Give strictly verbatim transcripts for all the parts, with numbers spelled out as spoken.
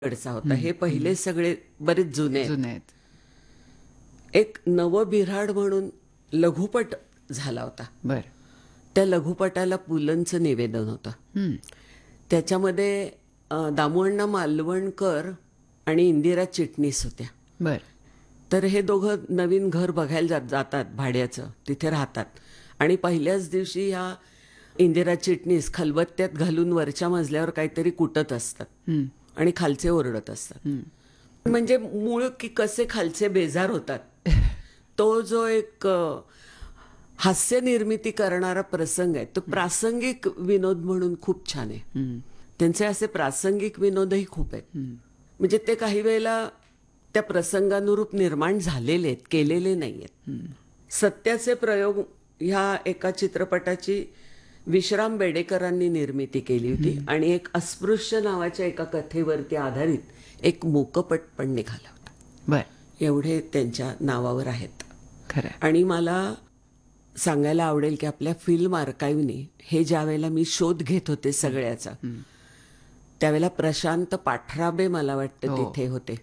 कडचा होता. हे पहिले सगळे बरेच जुने आहेत. जुने आहेत. एक नवबिऱ्हाड म्हणून लघुपट झाला होता. बर. त्या लघुपटाला पुलंचं निवेदन होतं. हम्म. त्याच्यामध्ये अ, दामुअण्णा मालवणकर आणि इंदिरा चिटणीस होत्या. बर. तर हे दोघं नवीन घर बघायला जात जातात भाड्याचं, तिथे राहतात. आणि पहिल्याच दिवशी ह्या इंदिरा चिटणीस खलबत्त्यात घालून वरच्या मजल्यावर काहीतरी कुटत असतात हम्म. आणि खालचे ओरडत असतात. हम्म. म्हणजे मूळ की कसे खालचे बेजार होतात, तो जो एक अ, हास्य निर्मिती करणारा प्रसंग आहे, तो प्रासंगिक विनोद म्हणून खूप छान आहे. हम्म. त्यांचे असे प्रासंगिक विनोदही खूप आहेत. हम्म. म्हणजे ते काही वेळेला त्या प्रसंगानुरूप निर्माण झालेले आहेत, केलेले नाही आहेत. सत्याचे प्रयोग ह्या एका चित्रपटाची विश्राम बेडेकरांनी निर्मिती केली होती आणि एक अस्पृश्य नावाच्या एका कथेवरती आधारित एक मूकपट पण निघाला होता. बर. एवढे त्यांच्या नावावर आहेत. खरं. आणि मला सांगायला आवडेल की आपल्या फिल्म आर्काईव्हनी हे ज्या वेळेला मी शोध घेत होते सगळ्याचा, त्यावेळेला प्रशांत पाठराबे मला वाटतं हो. तिथे होते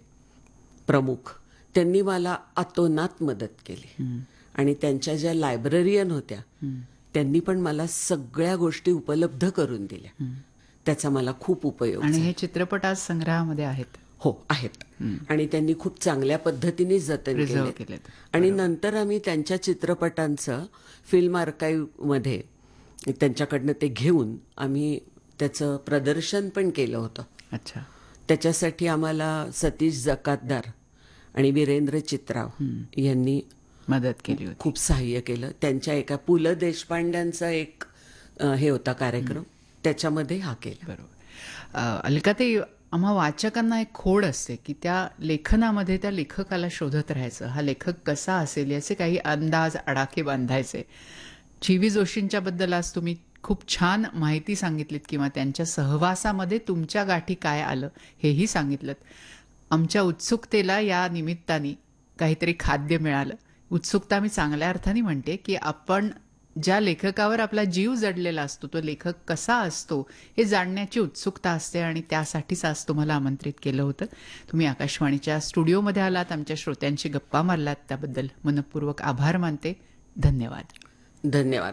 प्रमुख. त्यांनी मला अतोनात मदत केली. आणि त्यांच्या ज्या लायब्ररियन होत्या त्यांनी पण मला सगळ्या गोष्टी उपलब्ध करून दिल्या. त्याचा मला खूप उपयोग आणि झाला. हे चित्रपट आज संग्रहामध्ये आहेत. हो आहेत. आणि त्यांनी खूप चांगल्या पद्धतीने जतन Preserve केले. केलेत. आणि नंतर आम्ही त्यांच्या चित्रपटांचं फिल्म आर्काईव्हमध्ये त्यांच्याकडनं ते घेऊन आम्ही त्याचं प्रदर्शन पण केलं होतं. अच्छा. त्याच्यासाठी आम्हाला सतीश जकातदार आणि वीरेंद्र चित्राव यांनी मदत केली होती. खूप सहाय्य केलं. त्यांच्या एका पु ल देशपांड्यांचा एक अ, हे होता कार्यक्रम, त्याच्यामध्ये हा केला. बरोबर. अ, अलकाताई, आम्हा वाचकांना एक खोड असते की त्या लेखनामध्ये त्या लेखकाला शोधत राहायचं. हा लेखक कसा असेल याचे काही अंदाज आडाखे बांधायचे. जी व्ही जोशींच्या बद्दल आज तुम्ही खूप छान माहिती सांगितलीत किंवा त्यांच्या सहवासामध्ये तुमच्या गाठी काय आलं हेही सांगितलं. आमच्या उत्सुकतेला या निमित्ताने काहीतरी खाद्य मिळालं. उत्सुकता मी चांगल्या अर्थाने म्हणते की आपण ज्या लेखकावर आपला जीव जडलेला असतो तो लेखक कसा असतो हे जाणण्याची उत्सुकता असते आणि त्यासाठीच आज तुम्हाला आमंत्रित केलं होतं. तुम्ही आकाशवाणीच्या स्टुडिओमध्ये आलात, आमच्या श्रोत्यांशी गप्पा मारलात, त्याबद्दल मनपूर्वक आभार मानते. धन्यवाद. धन्यवाद.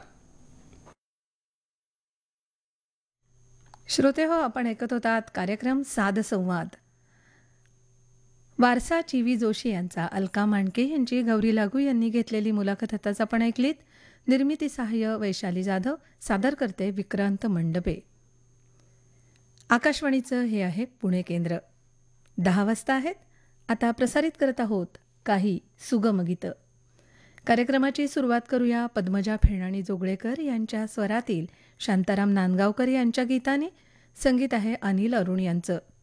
श्रोते हो, आपण ऐकत होतात कार्यक्रम साध संवाद. वारसा जी व्ही जोशी यांचा अलका मांडके यांची गौरी लागू यांनी घेतलेली मुलाखत आताच आपण ऐकलीत. निर्मिती सहाय्य वैशाली जाधव, सादर करते विक्रांत मंडपे. आकाशवाणीचं हे आहे पुणे केंद्र. दहा वाजता आहेत. आता प्रसारित करत आहोत काही सुगम गीतं. कार्यक्रमाची सुरुवात करूया पद्मजा फेणाणी जोगळेकर यांच्या स्वरातील शांताराम नांदगावकर यांच्या गीताने. संगीत आहे अनिल अरुण यांचं.